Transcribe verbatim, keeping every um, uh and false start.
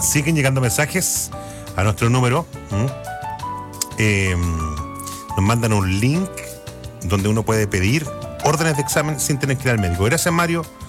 siguen llegando mensajes a nuestro número. ¿Mm? Eh, nos mandan un link donde uno puede pedir órdenes de examen sin tener que ir al médico. Gracias, Mario,